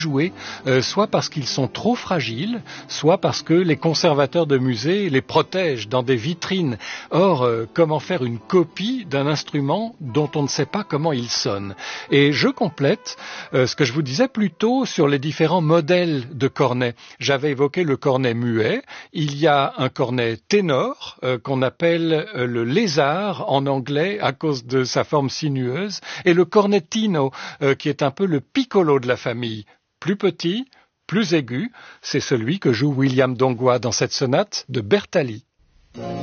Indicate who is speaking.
Speaker 1: jouer, soit parce qu'ils sont trop fragiles, soit parce que les conservateurs de musées les protègent dans des vitrines. Or, comment faire une copie d'un instrument dont on ne sait pas comment il sonne? Et je complète ce que je vous disais plus tôt sur les différents modèles de cornet. J'avais évoqué le cornet muet. Il y a un cornet ténor qu'on appelle le lézard en anglais à cause de sa forme sinueuse, et le cornettino qui est un peu le piccolo de la famille. Plus petit, plus aigu, c'est celui que joue William Dongois dans cette sonate de Bertali.